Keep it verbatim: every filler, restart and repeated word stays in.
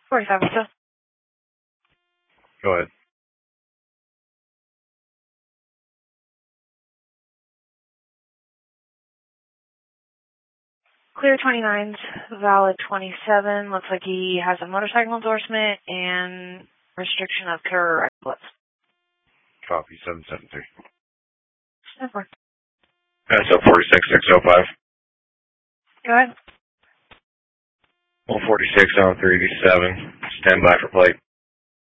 forty-five, what's up? Go ahead. Clear twenty-nines, valid twenty-seven. Looks like he has a motorcycle endorsement and restriction of career reckless. Copy, seven seven three. Never. S O forty-six six oh five. Go ahead. one forty-six on three seven. Stand by for plate.